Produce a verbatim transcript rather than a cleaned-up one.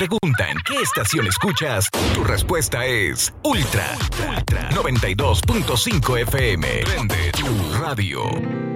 preguntan ¿qué estación escuchas? Tu respuesta es Ultra, Ultra noventa y dos punto cinco F M. Prende tu radio.